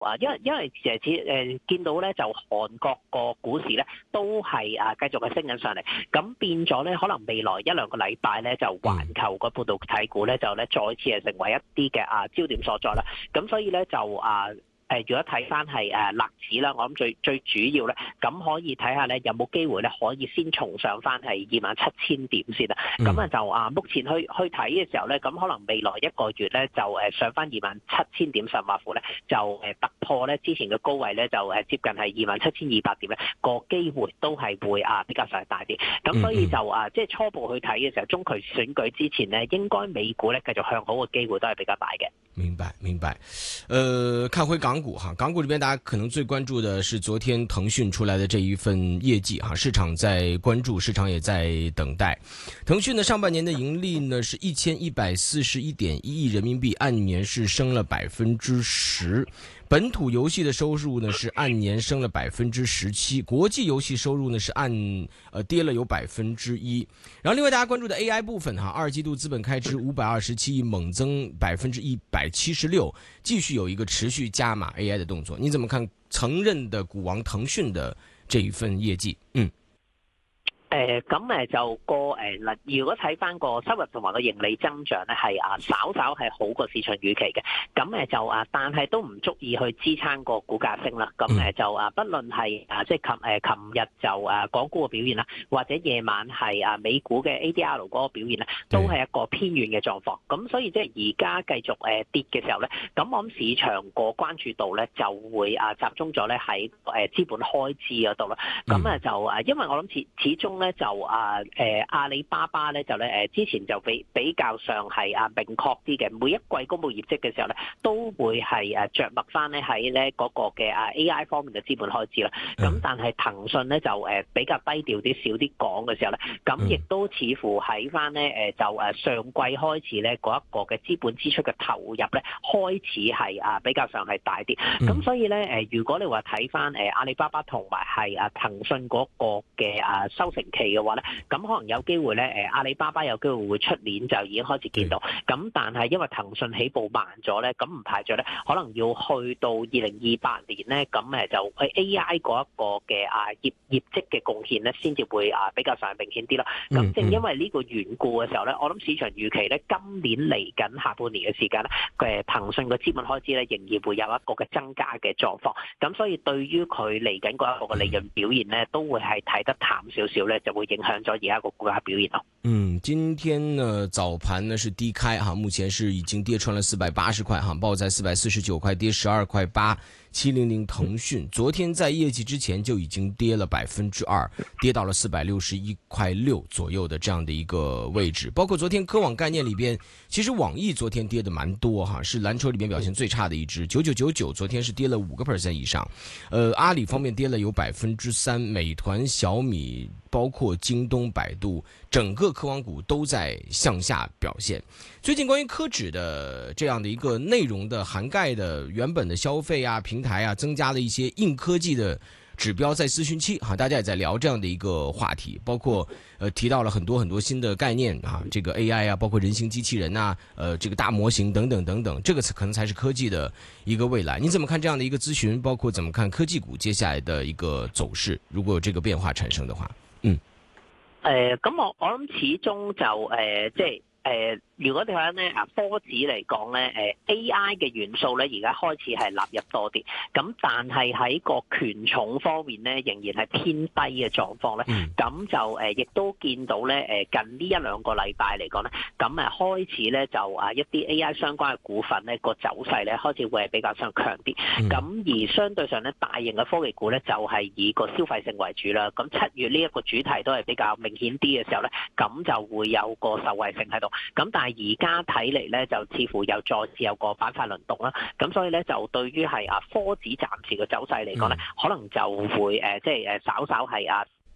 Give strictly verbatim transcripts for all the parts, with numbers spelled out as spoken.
啊，因為因為誒誒見到咧就韓國個股市咧都係啊繼續係升緊上嚟，咁變咗咧可能未來一兩個禮拜咧就環球個半導體股咧就咧再次係成為一啲嘅啊焦點所在啦，咁所以咧就啊。誒，如果睇翻係誒納指啦，我諗最最主要咧，咁可以睇下咧有冇機會咧可以先重上翻係二萬七千點先啦。咁啊、嗯、就啊，目前去去睇嘅時候咧，咁可能未來一個月咧就誒上翻二萬七千點上劃乎咧，就誒突破咧之前嘅高位咧就誒接近係二萬七千二百點咧，個機會都係會啊比較上大啲。咁所以就啊，即係初步去睇嘅時候，中期選舉之前咧，應該美股咧繼續向好嘅機會都係比較大嘅。 明白明白，呃，看回港股哈，港股這邊大家可能最關注的是昨天騰訊出來的這一份業績哈，市場在關注，市場也在等待。騰訊呢上半年的盈利呢是一千一百四十一點一億人民幣，按年是升了百分之十。本土遊戲的收入呢是按年升了百分之十七，國際遊戲收入呢是按呃跌了有百分之一。然後另外大家關注的 A I 部分哈，二季度資本開支五百二十七億，猛增百分之一百七十六，繼續有一個持續加碼 A I 的動作。你怎麼看曾任的股王騰訊的這一份業績？嗯。 誒咁誒就個誒嗱，如果睇翻個收入同埋個盈利增長咧，係啊稍稍係好過市場預期嘅。咁誒就啊，但係都唔足以去支撐個股價升啦。咁誒就啊，不論係啊即係琴誒琴日就啊港股嘅表現啦，或者夜晚係啊美股嘅 A D R 嗰個表現咧，都係一個偏軟嘅狀況。咁所以即係而家繼續誒跌嘅時候咧，咁我諗市場個關注度咧就會啊集中咗咧喺誒資本開支嗰度啦。咁啊就啊，因為我諗始始終咧就啊誒阿里巴巴咧就咧誒之前就比比較上係啊明確啲嘅，每一季公佈業績嘅時候咧都會係誒著墨翻咧喺咧嗰個嘅啊 A I 方面嘅資本開支啦。咁但係騰訊咧就誒比較低調啲少啲講嘅時候咧，咁亦都似乎喺翻咧誒就誒上季開始咧嗰一個嘅資本支出嘅投入咧開始係啊比較上係大啲。咁所以咧誒如果你話睇翻誒阿里巴巴同埋係啊騰訊嗰個嘅啊收成期嘅話咧，咁可能有機會咧，誒阿里巴巴有機會會出年就已經開始見到，咁但係因為騰訊起步慢咗咧，咁唔排除咧，可能要去到二零二八年咧，咁誒就 A I 嗰一個嘅啊業業績嘅貢獻咧，先至會啊比較上明顯啲咯。咁正因為呢個緣故嘅時候咧，我諗市場預期咧，今年嚟緊下半年嘅時間咧，誒騰訊嘅資本開支咧，仍然會有一個嘅增加嘅狀況。咁所以對於佢嚟緊嗰一個嘅利潤表現咧，都會係睇得淡少少咧，就會影響咗而家個股價表現咯。 嗯，今天呢早盤呢是低開哈，目前是已經跌穿了四百八十塊哈，報在四百四十九塊，跌十二塊八。七零零騰訊昨天在業績之前就已經跌了百分之二，跌到了四百六十一塊六左右的這樣的一個位置。包括昨天科網概念裏邊，其實網易昨天跌得蠻多哈，是藍籌裏面表現最差的一支，九九九九昨天是跌了五個 percent 以上。呃，阿里方面跌了有百分之三，美團、小米，包括京東、百度，整個科網股都在向下表現。最近關於科指的這樣的一個內容的涵蓋的原本的消費啊、平台啊，增加了一些硬科技的指標，在諮詢期哈，大家也在聊這樣的一個話題，包括呃提到了很多很多新的概念啊，這個 A I 啊，包括人形機器人啊，呃這個大模型等等等等，這個可能才是科技的一個未來。你怎麼看這樣的一個諮詢？包括怎麼看科技股接下來的一個走勢？如果有這個變化產生的話，嗯， 誒，咁我我諗始終就誒，即係誒。如果你話咧啊科指嚟講咧，誒 A I 嘅元素咧，而家開始係納入多啲，咁但係喺個權重方面咧，仍然係偏低嘅狀況咧，咁、嗯、就誒亦都見到咧誒近呢一兩個禮拜嚟講咧，咁誒開始咧就啊一啲 A I 相關嘅股份咧個走勢咧開始會係比較上強啲，咁、嗯、而相對上咧大型嘅科技股咧就係以個消費性為主啦，咁七月呢一個主題都係比較明顯啲嘅時候咧，咁就會有個受惠性喺度，咁但係而家睇嚟咧，就似乎又再次有個板塊輪動啦。咁所以咧，就對於係啊科指暫時嘅走勢嚟講咧，可能就會誒、呃，即係誒稍稍係啊。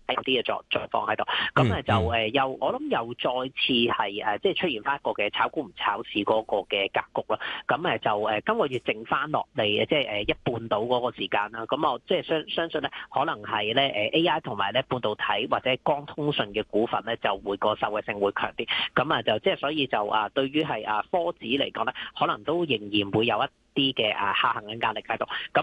有啲嘅狀狀況喺度，咁誒就誒又我諗又再次係誒即係出現翻一個嘅炒股唔炒市嗰個嘅格局啦。咁誒就誒今個月剩翻落嚟嘅即係誒一半到嗰個時間啦。咁我即係相相信咧，可能係咧誒 A I 同埋咧半導體或者光通訊嘅股份咧就會個受惠性會強啲。咁啊就即係所以就啊對於係啊科指嚟講咧，可能都仍然會有一啲嘅啊下行嘅壓力喺度，咁